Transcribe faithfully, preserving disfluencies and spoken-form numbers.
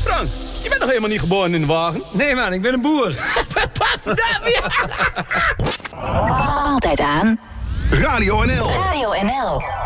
Frank, je bent nog helemaal niet geboren in de wagen. Nee man, ik ben een boer. Altijd aan. Radio N L. Radio N L.